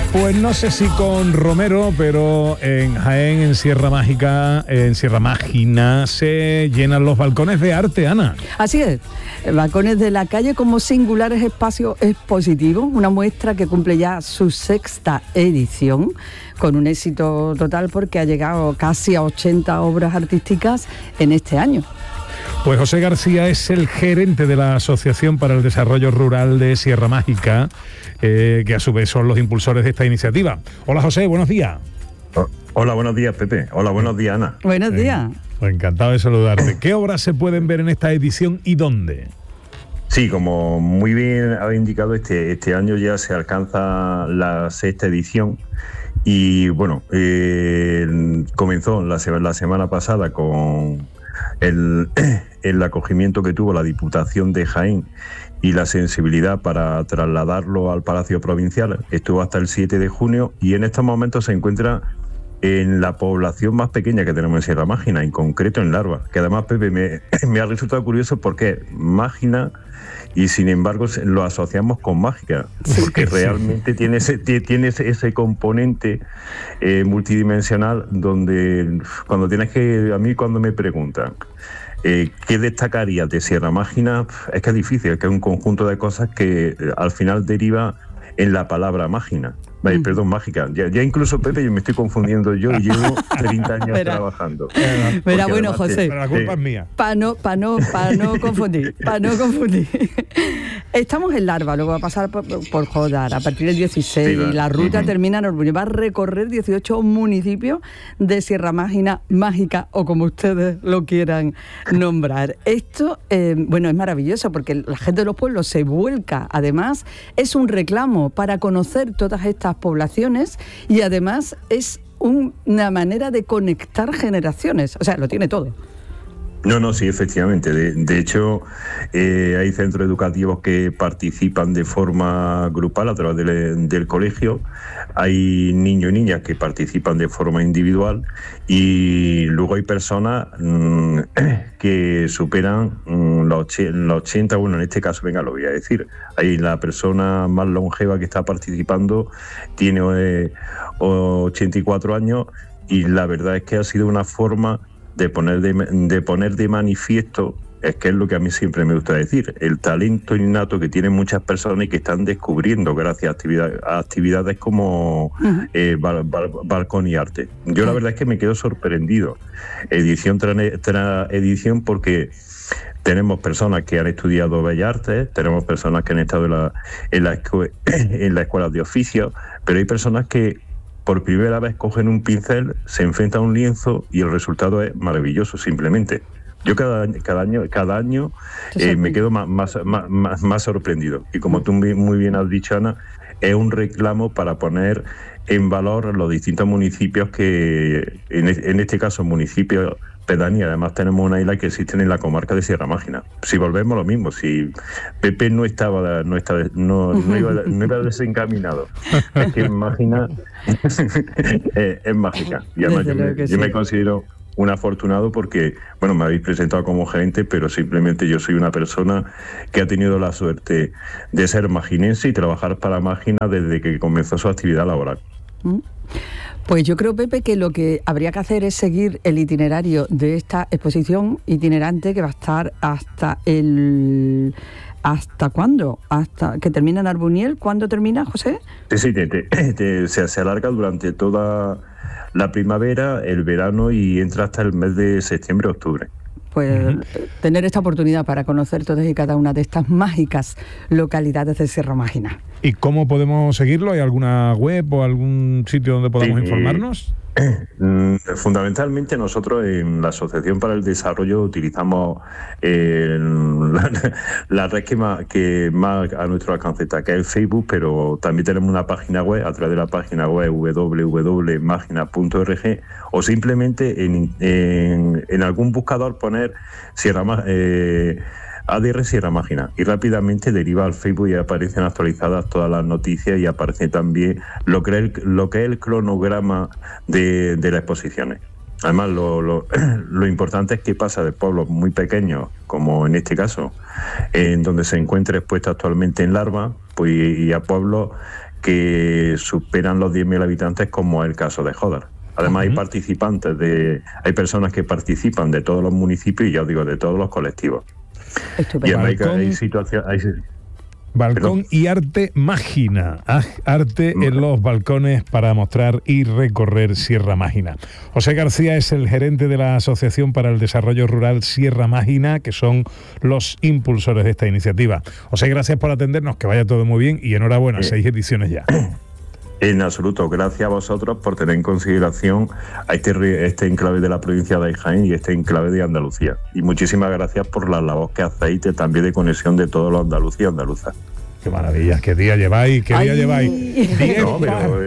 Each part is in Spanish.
Pues no sé si con Romero, pero en Jaén, en Sierra Mágica, en Sierra Mágina, se llenan los balcones de arte, Ana. Así es, balcones de la calle como singulares espacios expositivos, una muestra que cumple ya su 6ª edición, con un éxito total porque ha llegado casi a 80 obras artísticas en este año. Pues José García es el gerente de la Asociación para el Desarrollo Rural de Sierra Mágica, que a su vez son los impulsores de esta iniciativa. Hola José, buenos días. Hola, buenos días Pepe. Hola, buenos días Ana. Buenos días. Pues encantado de saludarte. ¿Qué obras se pueden ver en esta edición y dónde? Sí, como muy bien ha indicado, este año ya se alcanza la 6ª edición. Y bueno, comenzó la semana pasada con el acogimiento que tuvo la Diputación de Jaén y la sensibilidad para trasladarlo al Palacio Provincial. Estuvo hasta el 7 de junio y en estos momentos se encuentra en la población más pequeña que tenemos en Sierra Mágina, en concreto en Larva, que además, Pepe, me ha resultado curioso porque Mágina, y sin embargo lo asociamos con mágica, porque realmente tiene ese componente multidimensional donde cuando me preguntan ¿qué destacaría de Sierra Mágina? Es que es difícil, es que es un conjunto de cosas que al final deriva en la palabra mágica. Ya incluso, Pepe, yo me estoy confundiendo yo y llevo 30 años trabajando. Pero bueno, José, pero la culpa es mía. Para no confundir. Estamos en Larva, luego va a pasar por Jodar a partir del 16. Sí, la ruta termina en Orbuño. Va a recorrer 18 municipios de Sierra Mágica, o como ustedes lo quieran nombrar. Esto, es maravilloso porque la gente de los pueblos se vuelca. Además, es un reclamo para conocer todas estas poblaciones y además es una manera de conectar generaciones. O sea, lo tiene todo. No, sí, efectivamente. De hecho, hay centros educativos que participan de forma grupal a través del colegio. Hay niños y niñas que participan de forma individual y luego hay personas que superan los 80, bueno, en este caso, venga, lo voy a decir. Hay la persona más longeva que está participando, tiene 84 años y la verdad es que ha sido una forma de poner de manifiesto, es que es lo que a mí siempre me gusta decir, el talento innato que tienen muchas personas y que están descubriendo gracias a actividades como balcón y arte. Yo la verdad es que me quedo sorprendido, edición tras edición, porque tenemos personas que han estudiado Bellas Artes, tenemos personas que han estado en la escuela de oficio, pero hay personas que por primera vez cogen un pincel, se enfrentan a un lienzo y el resultado es maravilloso, simplemente. Yo cada año me quedo más sorprendido. Y como tú muy bien has dicho, Ana, es un reclamo para poner en valor los distintos municipios que, en este caso, municipios pedanía. Además tenemos una isla que existen en la comarca de Sierra Mágina. Si volvemos a lo mismo, si Pepe no iba desencaminado, es que Mágina es mágica. Y además yo me considero un afortunado porque, bueno, me habéis presentado como gerente, pero simplemente yo soy una persona que ha tenido la suerte de ser maginense y trabajar para Mágina desde que comenzó su actividad laboral. Pues yo creo, Pepe, que lo que habría que hacer es seguir el itinerario de esta exposición itinerante que va a estar ¿hasta cuándo? ¿Hasta que termina en Arbuniel? ¿Cuándo termina, José? Sí, se alarga durante toda la primavera, el verano y entra hasta el mes de septiembre-octubre. Pues tener esta oportunidad para conocer todas y cada una de estas mágicas localidades de Sierra Mágina. ¿Y cómo podemos seguirlo? ¿Hay alguna web o algún sitio donde podamos informarnos? Fundamentalmente nosotros en la Asociación para el Desarrollo utilizamos la red que más a nuestro alcance está, que es el Facebook, pero también tenemos una página web, a través de la página web www.magina.org, o simplemente en algún buscador poner ADR Sierra Mágina y rápidamente deriva al Facebook y aparecen actualizadas todas las noticias y aparece también lo que es el cronograma de las exposiciones. Además, lo importante es que pasa de pueblos muy pequeños, como en este caso, en donde se encuentra expuesta actualmente en Larva, pues, y a pueblos que superan los 10.000 habitantes, como es el caso de Jódar. Además, hay personas que participan de todos los municipios y, ya os digo, de todos los colectivos. Estupendo. Y además hay situaciones... Balcón y arte mágina. Arte en los balcones para mostrar y recorrer Sierra Mágina. José García es el gerente de la Asociación para el Desarrollo Rural Sierra Mágina, que son los impulsores de esta iniciativa. José, gracias por atendernos, que vaya todo muy bien y enhorabuena, 6 ediciones ya. En absoluto, gracias a vosotros por tener en consideración a este enclave de la provincia de Jaén y este enclave de Andalucía. Y muchísimas gracias por la labor que hacéis también de conexión de todos los andaluces y andaluzas. Qué maravilla, qué día lleváis, No,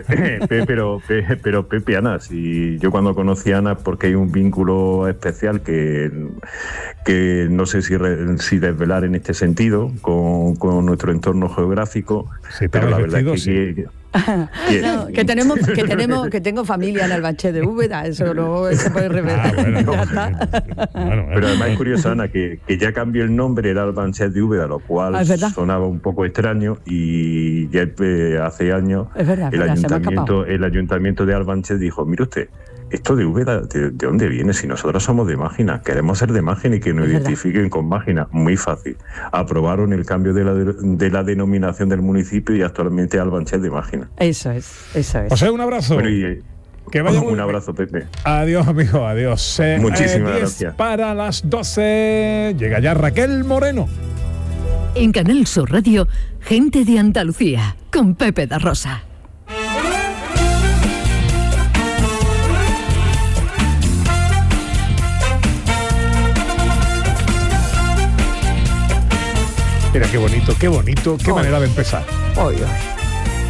pero Pepe, Ana, si yo cuando conocí a Ana, porque hay un vínculo especial que no sé si desvelar en este sentido con nuestro entorno geográfico, pero la verdad es que no, que tengo familia en Albanche de Úbeda, eso no se puede revelar. Pero además es curioso, Ana, que ya cambió el nombre, era Albanche de Úbeda, lo cual sonaba un poco extraño, y ya hace años el ayuntamiento de Albanche dijo: mire usted, esto de Úbeda, ¿de dónde viene? Si nosotros somos de Mágina, queremos ser de Mágina y que nos identifiquen con Mágina. Muy fácil. Aprobaron el cambio de la denominación del municipio y actualmente Albanche de Mágina. Eso es. O sea, un abrazo. Bueno, que vaya un abrazo, Pepe. Adiós, amigo, adiós. Muchísimas gracias. Para las 12 llega ya Raquel Moreno. En Canal Sur Radio, Gente de Andalucía, con Pepe da Rosa. Mira, qué bonito, qué manera de empezar. Oye.